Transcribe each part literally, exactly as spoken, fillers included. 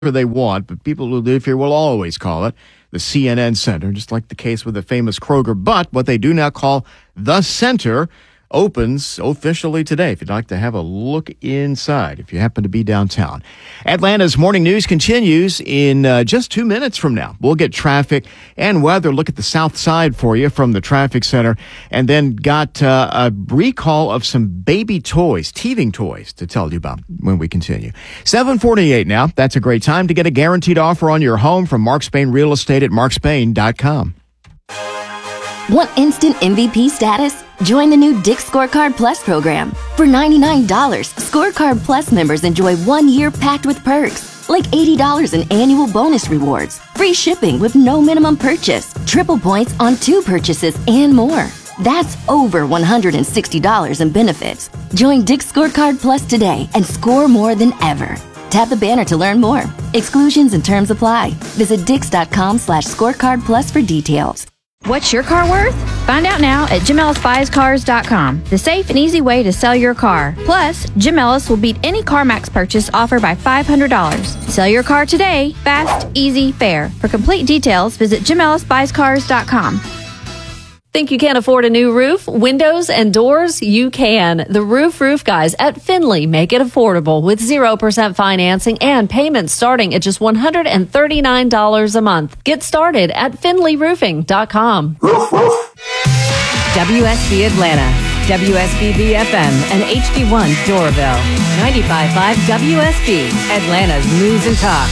they want, but people who live here will always call it the C N N Center, just like the case with the famous Kroger. But what they do now call the Center opens officially today, if you'd like to have a look inside, if you happen to be downtown. Atlanta's Morning News continues in uh, just two minutes from now. We'll get traffic and weather, look at the south side for you from the traffic center, and then got uh, a recall of some baby toys, teething toys, to tell you about when we continue. seven forty-eight now. That's a great time to get a guaranteed offer on your home from Mark Spain Real Estate at mark spain dot com. Want instant M V P status? Join the new Dick's Scorecard Plus program. For ninety-nine dollars, Scorecard Plus members enjoy one year packed with perks, like eighty dollars in annual bonus rewards, free shipping with no minimum purchase, triple points on two purchases, and more. That's over one hundred sixty dollars in benefits. Join Dick's Scorecard Plus today and score more than ever. Tap the banner to learn more. Exclusions and terms apply. Visit dix.com slash scorecard plus for details. What's your car worth? Find out now at Jim Ellis Buys Cars dot com, the safe and easy way to sell your car. Plus, Jim Ellis will beat any CarMax purchase offer by five hundred dollars. Sell your car today, fast, easy, fair. For complete details, visit Jim Ellis Buys Cars dot com. Think you can't afford a new roof, windows, and doors? You can. The Roof Roof Guys at Finley make it affordable with zero percent financing and payments starting at just one hundred thirty-nine dollars a month. Get started at finley roofing dot com. Roof, roof. W S B Atlanta, W S B B F M, and H D one Doraville. ninety-five point five W S B, Atlanta's News and Talk.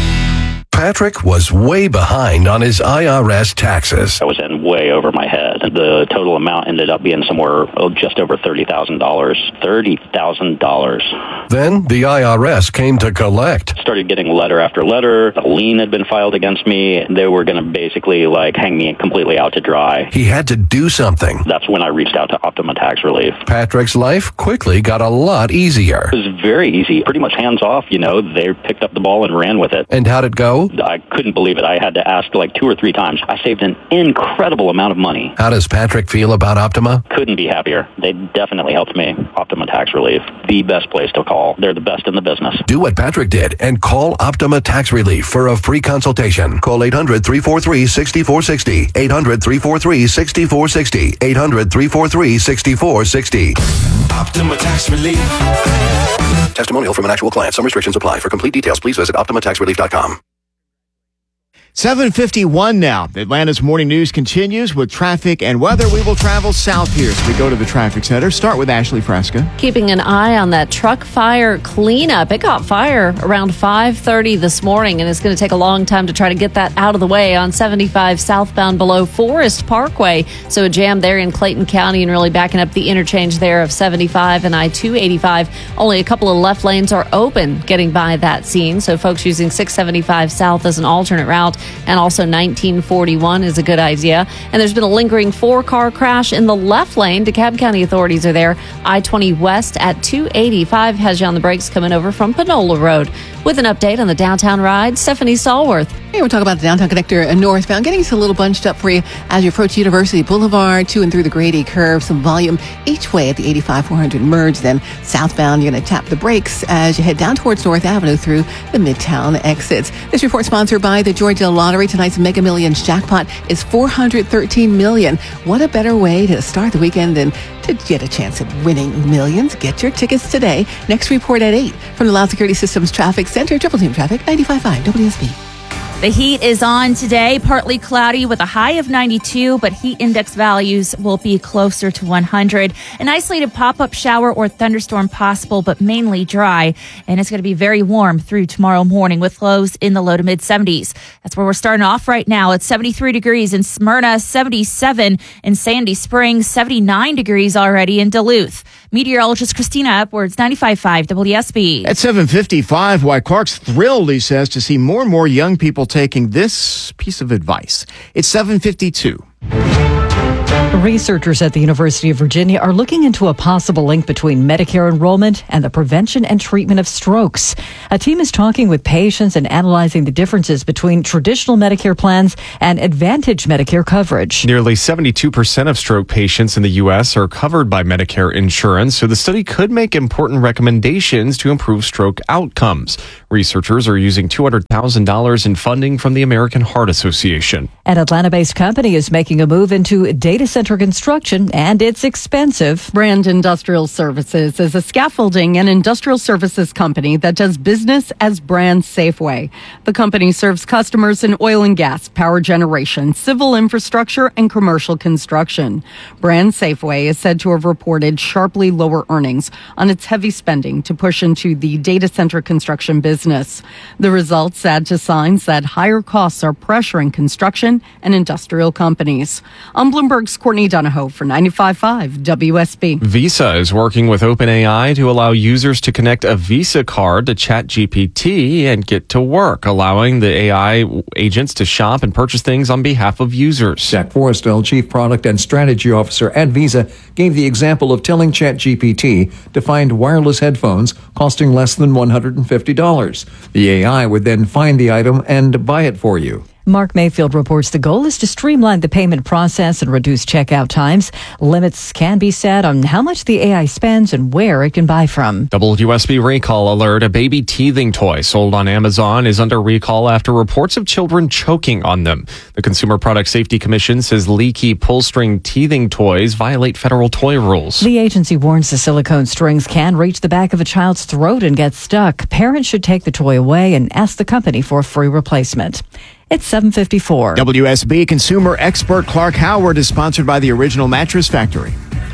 Patrick was way behind on his I R S taxes. I was in way over my head. The total amount ended up being somewhere oh, just over thirty thousand dollars. thirty thousand dollars. Then the I R S came to collect. Started getting letter after letter. A lien had been filed against me. They were going to basically like hang me completely out to dry. He had to do something. That's when I reached out to Optima Tax Relief. Patrick's life quickly got a lot easier. It was very easy. Pretty much hands off, you know. They picked up the ball and ran with it. And how'd it go? I couldn't believe it. I had to ask like two or three times. I saved an incredible amount of money. How does Patrick feel about Optima? Couldn't be happier. They definitely helped me. Optima Tax Relief, the best place to call. They're the best in the business. Do what Patrick did and call Optima Tax Relief for a free consultation. Call eight hundred, three four three, six four six zero. eight hundred, three four three, six four six zero. eight hundred, three four three, six four six zero. Optima Tax Relief. Testimonial from an actual client. Some restrictions apply. For complete details, please visit optima tax relief dot com. seven fifty-one now. Atlanta's Morning News continues with traffic and weather. We will travel south here as we go to the traffic center. Start with Ashley Fresca. Keeping an eye on that truck fire cleanup. It caught fire around five thirty this morning, and it's going to take a long time to try to get that out of the way on seventy-five southbound below Forest Parkway. So a jam there in Clayton County and really backing up the interchange there of seventy-five and I two eighty-five. Only a couple of left lanes are open getting by that scene. So folks using six seventy-five south as an alternate route, and also nineteen forty-one is a good idea. And there's been a lingering four-car crash in the left lane. DeKalb County authorities are there. I twenty west at two eighty-five has you on the brakes coming over from Panola Road. With an update on the downtown ride, Stephanie Stallworth. Hey, we're talking about the downtown connector northbound. Getting us a little bunched up for you as you approach University Boulevard, to and through the Grady Curve. Some volume each way at the eighty-five four hundred merge. Then southbound, you're going to tap the brakes as you head down towards North Avenue through the Midtown exits. This report sponsored by the Georgia Lottery. Tonight's Mega Millions jackpot is four hundred thirteen million dollars. What a better way to start the weekend than to get a chance at winning millions. Get your tickets today. Next report at eight from the Loud Security Systems Traffic Center. Triple Team Traffic, ninety-five point five W S B. The heat is on today, partly cloudy with a high of ninety-two, but heat index values will be closer to one hundred. An isolated pop-up shower or thunderstorm possible, but mainly dry. And it's going to be very warm through tomorrow morning with lows in the low to mid seventies. That's where we're starting off right now. It's seventy-three degrees in Smyrna, seventy-seven in Sandy Springs, seventy-nine degrees already in Duluth. Meteorologist Christina Upwards, ninety-five point five W S B. At seven fifty-five, why Clark's thrilled, he says, to see more and more young people taking this piece of advice. It's seven fifty-two. Researchers at the University of Virginia are looking into a possible link between Medicare enrollment and the prevention and treatment of strokes. A team is talking with patients and analyzing the differences between traditional Medicare plans and Advantage Medicare coverage. Nearly seventy-two percent of stroke patients in the U S are covered by Medicare insurance, so the study could make important recommendations to improve stroke outcomes. Researchers are using two hundred thousand dollars in funding from the American Heart Association. An Atlanta-based company is making a move into data center construction, and it's expensive. Brand Industrial Services is a scaffolding and industrial services company that does business as Brand Safeway. The company serves customers in oil and gas, power generation, civil infrastructure, and commercial construction. Brand Safeway is said to have reported sharply lower earnings on its heavy spending to push into the data center construction business. The results add to signs that higher costs are pressuring construction and industrial companies. On Bloomberg's Courtney Donahoe for ninety-five point five W S B. Visa is working with OpenAI to allow users to connect a Visa card to ChatGPT and get to work, allowing the A I agents to shop and purchase things on behalf of users. Zach Forrestal, Chief Product and Strategy Officer at Visa, gave the example of telling ChatGPT to find wireless headphones costing less than one hundred fifty dollars. The A I would then find the item and buy it for you. Mark Mayfield reports the goal is to streamline the payment process and reduce checkout times. Limits can be set on how much the A I spends and where it can buy from. W S B recall alert. A baby teething toy sold on Amazon is under recall after reports of children choking on them. The Consumer Product Safety Commission says leaky pull-string teething toys violate federal toy rules. The agency warns the silicone strings can reach the back of a child's throat and get stuck. Parents should take the toy away and ask the company for a free replacement. It's seven fifty-four. W S B consumer expert Clark Howard is sponsored by the Original Mattress Factory.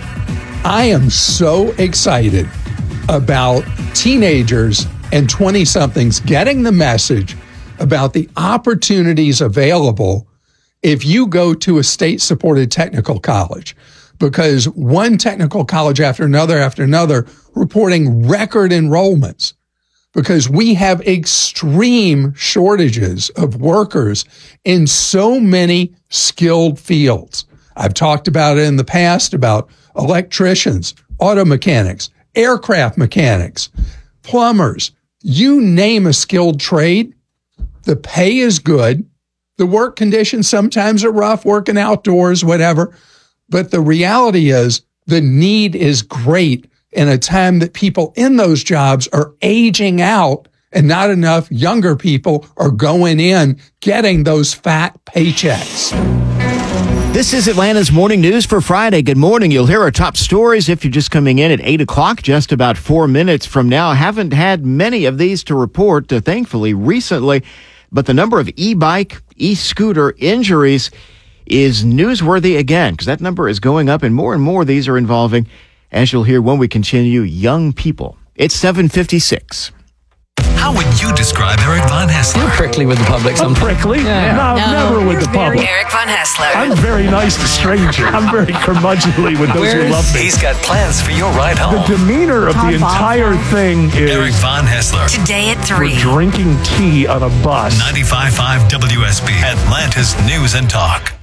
I am so excited about teenagers and twenty-somethings getting the message about the opportunities available if you go to a state-supported technical college. Because one technical college after another after another reporting record enrollments. Because we have extreme shortages of workers in so many skilled fields. I've talked about it in the past about electricians, auto mechanics, aircraft mechanics, plumbers. You name a skilled trade, the pay is good. The work conditions sometimes are rough, working outdoors, whatever. But the reality is the need is great in a time that people in those jobs are aging out and not enough younger people are going in getting those fat paychecks. This is Atlanta's Morning News for Friday. Good morning. You'll hear our top stories if you're just coming in at eight o'clock, just about four minutes from now. Haven't had many of these to report, uh, thankfully, recently, but the number of e-bike, e-scooter injuries is newsworthy again, because that number is going up, and more and more of these are involving, as you'll hear when we continue, young people. It's seven fifty-six. How would you describe Eric Von Haessler? You're prickly with the public sometimes. I'm prickly? Yeah. No, no, never with the public. Eric Von Haessler. I'm very nice to strangers. I'm very curmudgeonly with those Where's, who love me. He's got plans for your ride home. The demeanor of the entire thing is... Eric Von Haessler. Today at three. We're drinking tea on a bus. ninety-five point five W S B, Atlanta's News and Talk.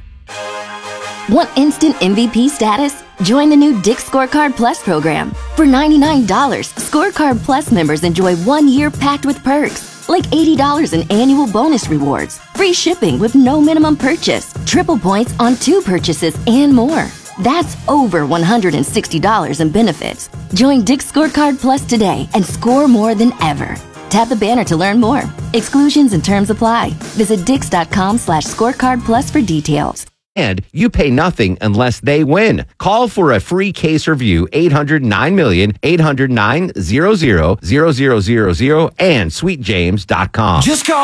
Want instant M V P status? Join the new Dick's Scorecard Plus program. For ninety-nine dollars, Scorecard Plus members enjoy one year packed with perks, like eighty dollars in annual bonus rewards, free shipping with no minimum purchase, triple points on two purchases, and more. That's over one hundred sixty dollars in benefits. Join Dick's Scorecard Plus today and score more than ever. Tap the banner to learn more. Exclusions and terms apply. Visit dix.com slash scorecard plus for details. And you pay nothing unless they win. Call for a free case review, eight hundred nine million, eight hundred nine hundred, and sweet james dot com. Just call.